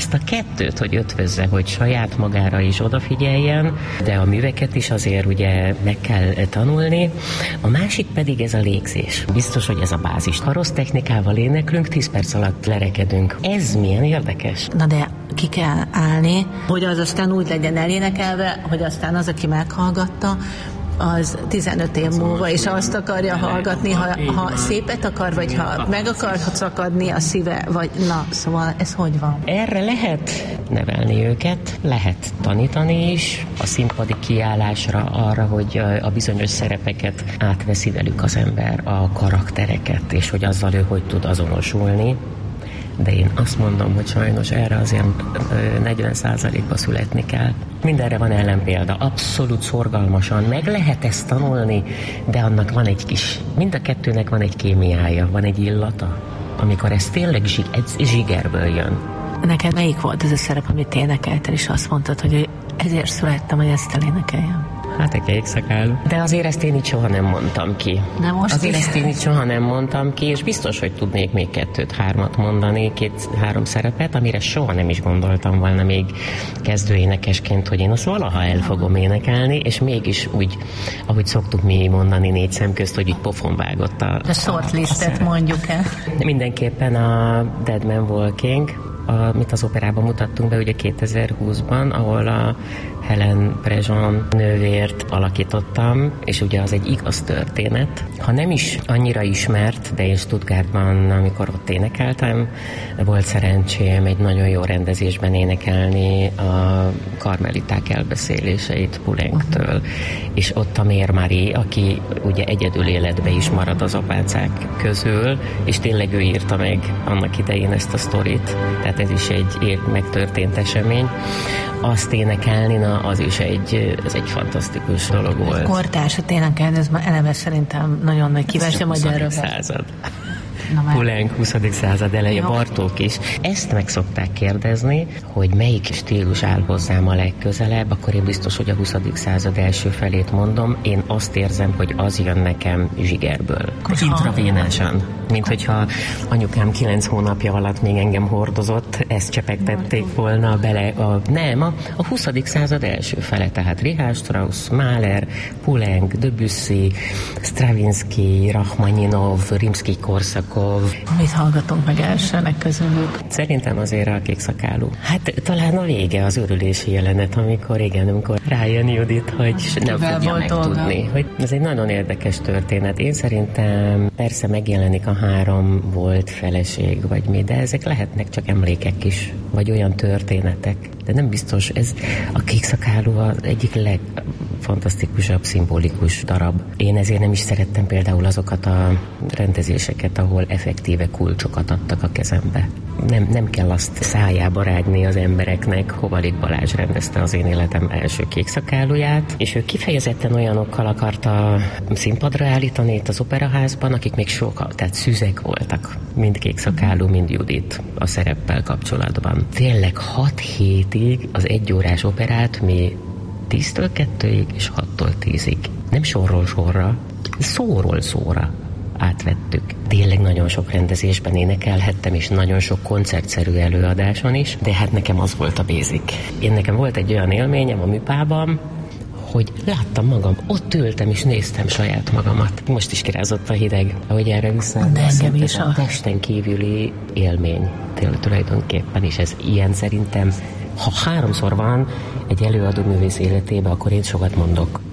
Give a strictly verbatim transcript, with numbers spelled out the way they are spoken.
ezt a kettőt, hogy ötvözze, hogy saját magára is odafigyeljen, de a műveket is azért ugye meg kell tanulni. A másik pedig ez a légzés. Biztos, hogy ez a bázis. Ha rossz technikával éneklünk, tíz perc alatt lerekedünk. Ez milyen érdekes. Na de ki kell állni, hogy az aztán úgy legyen elénekelve, hogy aztán az, aki meghallgatta, az tizenöt év múlva, és azt akarja hallgatni, ha, ha szépet akar, vagy ha meg akar szakadni a szíve, vagy na, szóval ez hogy van? Erre lehet nevelni őket, lehet tanítani is, a színpadi kiállásra, arra, hogy a bizonyos szerepeket átveszi velük az ember, a karaktereket, és hogy azzal ő hogy tud azonosulni. De én azt mondom, hogy sajnos erre azért negyven százalékba születni kell. Mindenre van ellenpélda, abszolút szorgalmasan, meg lehet ezt tanulni, de annak van egy kis, mind a kettőnek van egy kémiája, van egy illata, amikor ez tényleg zsig, ez zsigerből jön. Neked melyik volt ez a szerep, amit énekeltél, és azt mondtad, hogy ezért születtem, hogy ezt elénekeljem? Hát a kékszakálú. De azért ezt én így soha nem mondtam ki. De most azért is. ezt én így soha nem mondtam ki, és biztos, hogy tudnék még kettőt, hármat mondani, két-három szerepet, amire soha nem is gondoltam volna még kezdő énekesként, hogy én azt valaha el fogom énekelni, és mégis úgy, ahogy szoktuk mi mondani négy szem közt, hogy így pofon vágott a... A shortlistet mondjuk el. Mindenképpen a Dead Man Walking, amit az operában mutattunk be ugye kétezer-húszban, ahol a Helen Prejean nővért alakítottam, és ugye az egy igaz történet. Ha nem is annyira ismert, de én Stuttgartban, amikor ott énekeltem, volt szerencsém egy nagyon jó rendezésben énekelni a karmeliták elbeszéléseit Poulenctől, uh-huh. és ott a Mér Marie, aki ugye egyedül életbe is marad az apácák közül, és tényleg ő írta meg annak idején ezt a sztorit, tehát ez is egy megtörtént esemény. Azt énekelni, na, az is egy, ez egy fantasztikus dolog volt. Kortársat énekelni, ez már eleve szerintem nagyon nagy kívás a magyarra. század. Poulenc huszadik század eleje, Bartók is. Ezt meg szokták kérdezni, hogy melyik stílus áll hozzám a legközelebb, akkor én biztos, hogy a huszadik század első felét mondom. Én azt érzem, hogy az jön nekem zsigerből. Intravénásan. Mint hogyha anyukám kilenc hónapja alatt még engem hordozott, ezt csepegtették volna bele a... Nem, a, a huszadik század első fele, tehát Richard Strauss, Mahler, Poulenc, Debussy, Stravinsky, Rachmaninov, Rimszkij-Korsakov. Mit hallgatunk meg elsőnek közülük? Szerintem azért a kékszakálú. Hát talán a vége, az örülési jelenet, amikor igen, amikor rájön Judit, hogy nem fogja megtudni. Hogy ez egy nagyon érdekes történet. Én szerintem persze megjelenik a három volt feleség, vagy mi, de ezek lehetnek csak emlékek is, vagy olyan történetek. De nem biztos, ez a kékszakálú az egyik legfantasztikusabb, szimbolikus darab. Én ezért nem is szerettem például azokat a rendezéseket, ahol effektíve kulcsokat adtak a kezembe. Nem, nem kell azt szájába rágni az embereknek. Hovalik Balázs rendezte az én életem első kékszakálúját, és ő kifejezetten olyanokkal akarta színpadra állítani itt az operaházban, akik még sokkal, tehát szüzek voltak. Mind kékszakálú, mind Judit a szereppel kapcsolatban. Tényleg hat hétig az egyórás operát mi tíztől kettőig és hattól tízig. Nem sorról sorra, szóról szóra átvettük. Tényleg nagyon sok rendezésben énekelhettem, és nagyon sok koncertszerű előadáson is, de hát nekem az volt a basic. Én nekem volt egy olyan élményem a műpában, hogy láttam magam, ott ültem és néztem saját magamat. Most is kirázott a hideg, ahogy erre visszaemlékszem. Ez a testen kívüli élmény tulajdonképpen, és ez ilyen szerintem, ha háromszor van egy előadó művész életében, akkor én sokat mondok.